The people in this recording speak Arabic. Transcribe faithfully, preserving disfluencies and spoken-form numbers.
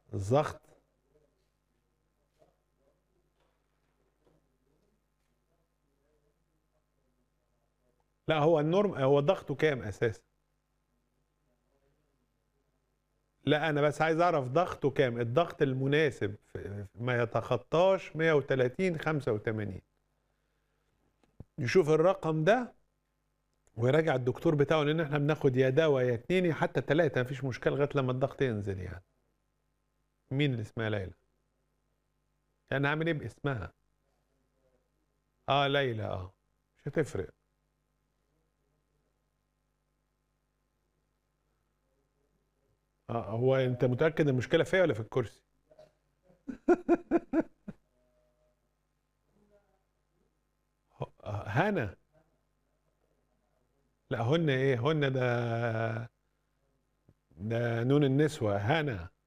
الضغط. لا هو النورم، هو ضغطه كام اساسا؟ لا انا بس عايز اعرف ضغطه كام، الضغط المناسب ما يتخطاش مية وتلاتين خمسة وتمانين. يشوف الرقم ده ويراجع الدكتور بتاعه، لان احنا بناخد يا دواء يا اتنين يا حتى تلاتة مفيش مشكله لغايه لما الضغط ينزل يعني. مين اللي اسمها ليلى؟ يعني هعمل ايه باسمها؟ اه ليلى، اه مش هتفرق. اه هو انت متاكد المشكله فيا ولا في الكرسي؟ آه، هنا. لا هن ايه، هن ده ده نون النسوة هنا.